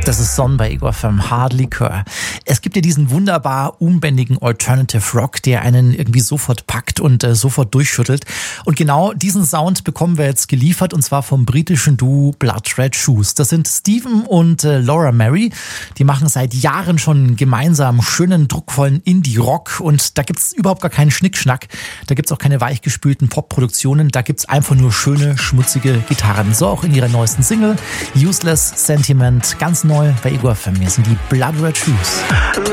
Das ist Son bei Ego FM, Hard Liquor. Es gibt ja diesen wunderbar unbändigen Alternative Rock, der einen irgendwie sofort packt und sofort durchschüttelt. Und genau diesen Sound bekommen wir jetzt geliefert, und zwar vom britischen Duo Blood Red Shoes. Das sind Stephen und Laura Mary. Die machen seit Jahren schon gemeinsam schönen, druckvollen Indie-Rock, und da gibt's überhaupt gar keinen Schnickschnack. Da gibt's auch keine weichgespülten Pop-Produktionen. Da gibt's einfach nur schöne, schmutzige Gitarren. So auch in ihrer neuesten Single Useless Sentiment, ganz neu bei Ego FM. Hier sind die Blood Red Shoes.